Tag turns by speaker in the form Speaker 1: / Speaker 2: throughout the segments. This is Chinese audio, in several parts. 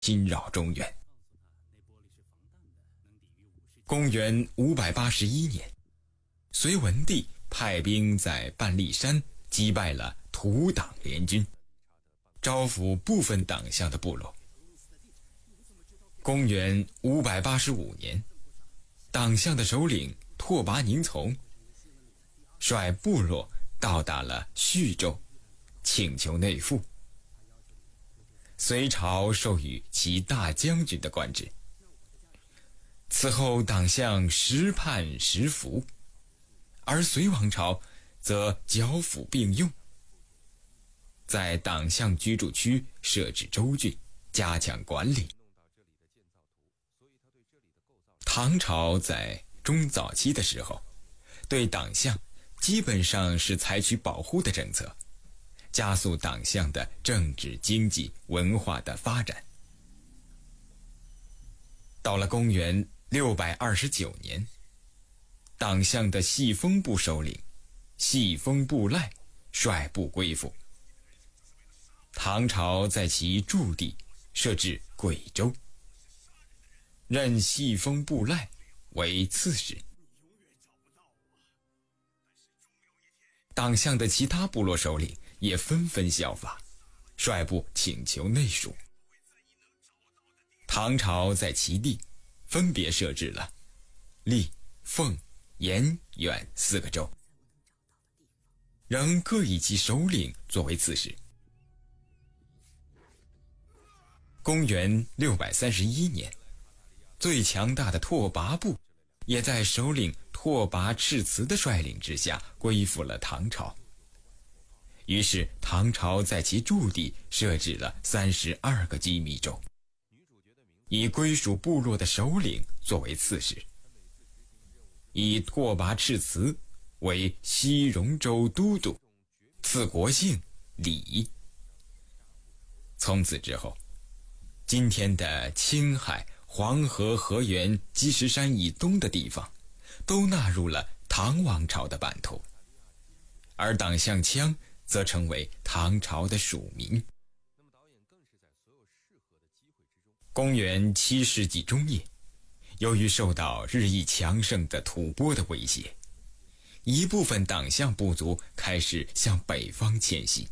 Speaker 1: 侵扰中原。公元581年，隋文帝派兵在半骊山击败了土党联军，招抚部分党项的部落。公元585年，党项的首领拓跋宁从率部落到达了叙州，请求内附。隋朝授予其大将军的官职。此后党项时叛时服，而隋王朝则剿抚并用，在党项居住区设置州郡，加强管理。唐朝在中早期的时候，对党项基本上是采取保护的政策，加速党项的政治、经济、文化的发展。到了公元629年，党项的细丰部首领细丰部赖率部归附。唐朝在其驻地设置贵州，任细丰部赖为刺史。党项的其他部落首领也纷纷效法，率部请求内属。唐朝在其地分别设置了历、凤、延、远4个州，仍各以其首领作为刺史。公元631年，最强大的拓跋部也在首领拓跋赤辞的率领之下归附了唐朝。于是唐朝在其驻地设置了32个羁縻州，以归属部落的首领作为刺史，以拓跋赤辞为西戎州都督，赐国姓李。从此之后，今天的青海、黄河、河源、积石山以东的地方都纳入了唐王朝的版图，而党项羌则成为唐朝的属民。公元7世纪中叶，由于受到日益强盛的吐蕃的威胁，一部分党项部族开始向北方迁徙。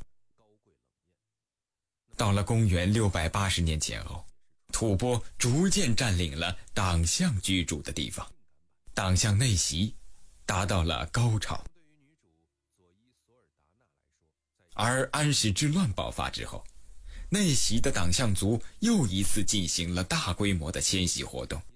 Speaker 1: 到了公元680年前后，吐蕃逐渐占领了党项居住的地方，党项内袭达到了高潮。而安史之乱爆发之后，内袭的党项族又一次进行了大规模的迁徙活动。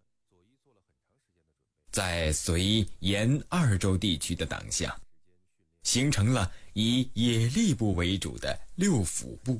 Speaker 1: 在隋延2州地区的党项形成了以野利部为主的六府部。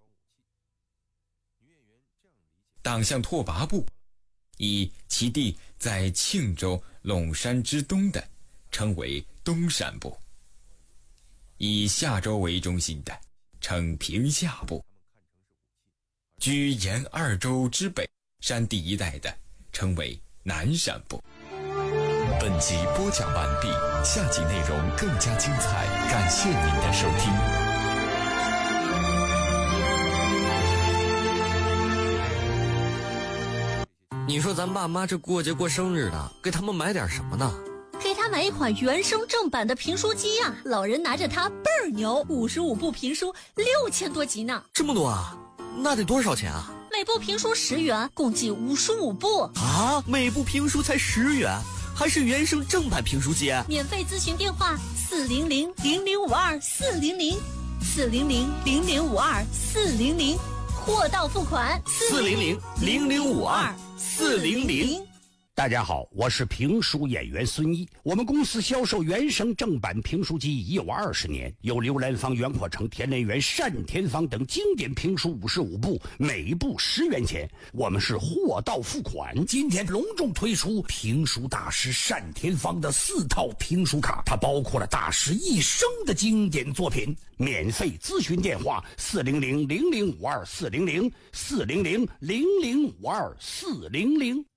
Speaker 1: 党项拓跋部以其地在庆州陇山之东的称为东山部，以夏州为中心的称平夏部，居延2州之北山地一带的称为南山部。
Speaker 2: 本集播讲完毕，下集内容更加精彩，感谢您的收听。
Speaker 3: 你说咱爸妈这过节过生日的，给他们买点什么呢？
Speaker 4: 给他买一款原声正版的评书机啊，老人拿着它倍儿牛，55部评书6000多集呢。
Speaker 3: 这么多啊？那得多少钱啊？
Speaker 4: 每部评书10元，共计55部
Speaker 3: 啊！每部评书才10元，还是原声正版评书机？
Speaker 4: 免费咨询电话400-0052-400，400-0052-400，货到付款
Speaker 3: 400-0052-400。
Speaker 5: 大家好，我是评书演员孙一。我们公司销售原声正版评书机已有20年，有刘兰芳、袁阔成、田连元、单田芳等经典评书55部，每部10元钱。我们是货到付款。今天隆重推出评书大师单田芳的4套评书卡，它包括了大师一生的经典作品。免费咨询电话400-0052-400，400-0052-400。